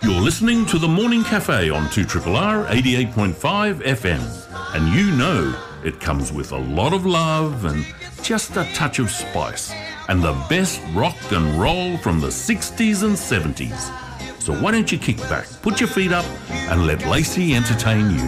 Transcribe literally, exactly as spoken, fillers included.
You're listening to The Morning Cafe on two R R R eighty-eight point five F M. And you know it comes with a lot of love and just a touch of spice. And the best rock and roll from the sixties and seventies. So why don't you kick back, put your feet up and let Lacey entertain you.